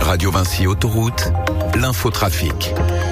Radio Vinci Autoroute, l'infotrafic.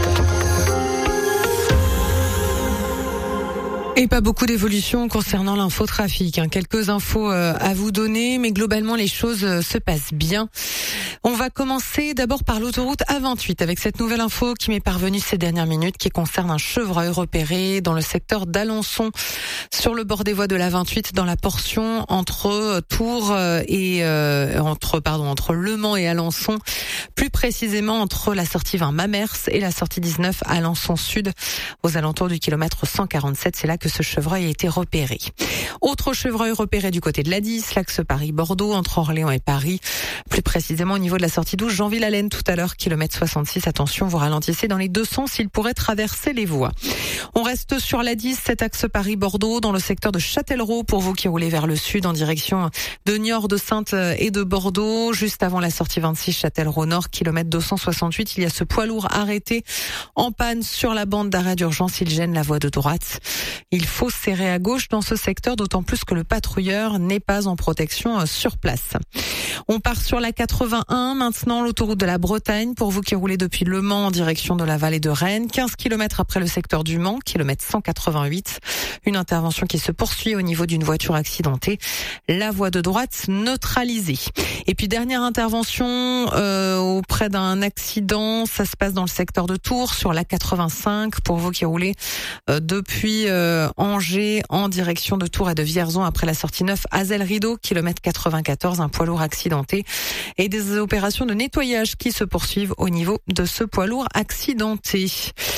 Et pas beaucoup d'évolution concernant l'infotrafic. Quelques infos à vous donner, mais globalement les choses se passent bien. On va commencer d'abord par l'autoroute A28 avec cette nouvelle info qui m'est parvenue ces dernières minutes qui concerne un chevreuil repéré dans le secteur d'Alençon sur le bord des voies de l'A28 dans la portion entre Tours et entre Le Mans et Alençon, plus précisément entre la sortie 20 Mamers et la sortie 19 Alençon Sud aux alentours du kilomètre 147. C'est là que ce chevreuil a été repéré. Autre chevreuil repéré du côté de l'A10, l'axe Paris-Bordeaux entre Orléans et Paris, plus précisément au niveau de la sortie 12 Jeanville-Allen tout à l'heure, kilomètre 66. Attention, vous ralentissez dans les deux sens, il pourrait traverser les voies. On reste sur l'A10, cet axe Paris-Bordeaux dans le secteur de Châtellerault pour vous qui roulez vers le sud en direction de Niort, de Saintes et de Bordeaux. Juste avant la sortie 26 Châtellerault-Nord, kilomètre 268, il y a ce poids lourd arrêté en panne sur la bande d'arrêt d'urgence. Il gêne la voie de droite. Il faut serrer à gauche dans ce secteur, d'autant plus que le patrouilleur n'est pas en protection sur place. On part sur la 81, maintenant l'autoroute de la Bretagne, pour vous qui roulez depuis Le Mans en direction de la vallée de Rennes, 15 km après le secteur du Mans, kilomètre 188. Une intervention qui se poursuit au niveau d'une voiture accidentée. La voie de droite neutralisée. Et puis dernière intervention auprès d'un accident, ça se passe dans le secteur de Tours sur la 85, pour vous qui roulez depuis Angers en direction de Tours et de Vierzon après la sortie 9 Azel-Rideau, kilomètre 94, un poids lourd accidenté et des opérations de nettoyage qui se poursuivent au niveau de ce poids lourd accidenté.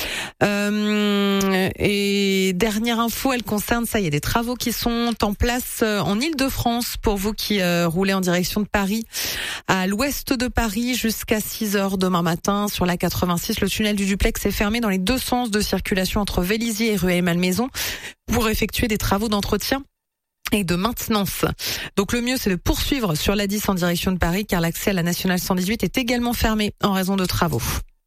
Et dernière info, elle concerne ça, il y a des travaux qui sont en place en Île-de-France pour vous qui roulez en direction de Paris, à l'ouest de Paris jusqu'à 6h demain matin sur la 86. Le tunnel du Duplex est fermé dans les deux sens de circulation entre Vélizy et Rueil-Malmaison pour effectuer des travaux d'entretien et de maintenance. Donc le mieux, c'est de poursuivre sur l'A10 en direction de Paris car l'accès à la nationale 118 est également fermé en raison de travaux.